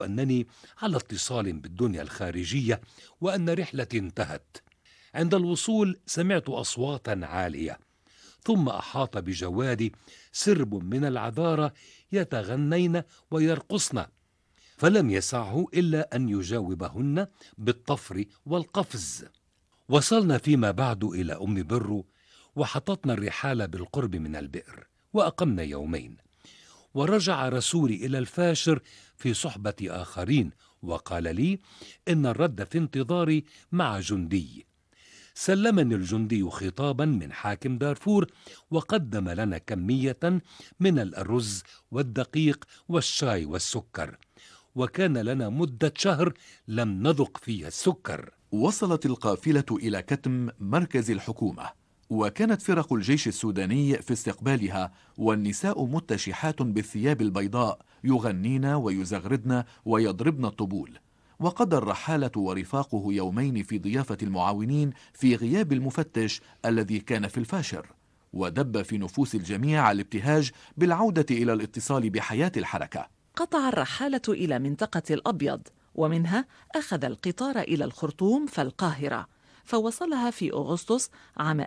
أنني على اتصال بالدنيا الخارجية وأن رحلتي انتهت. عند الوصول سمعت أصواتا عالية، ثم أحاط بجوادي سرب من العذارى يتغنين ويرقصن، فلم يسعه إلا أن يجاوبهن بالطفر والقفز. وصلنا فيما بعد إلى أم برو، وحطتنا الرحال بالقرب من البئر، وأقمنا يومين. ورجع رسولي إلى الفاشر في صحبة آخرين، وقال لي إن الرد في انتظاري مع جندي. سلمني الجندي خطابا من حاكم دارفور، وقدم لنا كمية من الأرز والدقيق والشاي والسكر، وكان لنا مدة شهر لم نذق فيها السكر. وصلت القافلة إلى كتم مركز الحكومة، وكانت فرق الجيش السوداني في استقبالها، والنساء متشحات بالثياب البيضاء يغنين ويزغردن ويضربن الطبول. وقضى الرحالة ورفاقه يومين في ضيافة المعاونين في غياب المفتش الذي كان في الفاشر، ودب في نفوس الجميع الابتهاج بالعودة إلى الاتصال بحياة الحركة. قطع الرحالة إلى منطقة الأبيض، ومنها أخذ القطار إلى الخرطوم فالقاهرة، فوصلها في أغسطس عام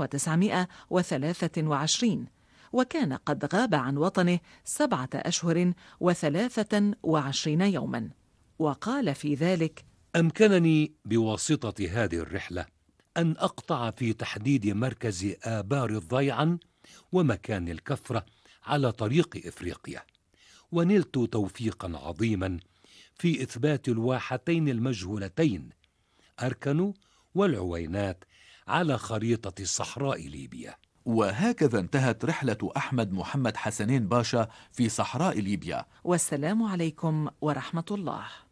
1923، وكان قد غاب عن وطنه 7 أشهر و23 يوما. وقال في ذلك: أمكنني بواسطة هذه الرحلة أن أقطع في تحديد مركز آبار الضيعن ومكان الكفرة على طريق إفريقيا، ونلت توفيقا عظيما في إثبات الواحتين المجهولتين أركنو والعوينات على خريطة صحراء ليبيا. وهكذا انتهت رحلة أحمد محمد حسنين باشا في صحراء ليبيا. والسلام عليكم ورحمة الله.